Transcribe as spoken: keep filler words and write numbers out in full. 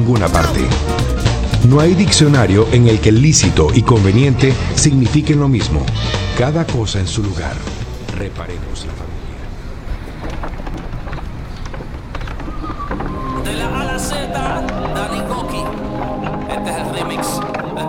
ninguna parte. No hay diccionario en el que lícito y conveniente signifiquen lo mismo. Cada cosa en su lugar. Reparemos la familia.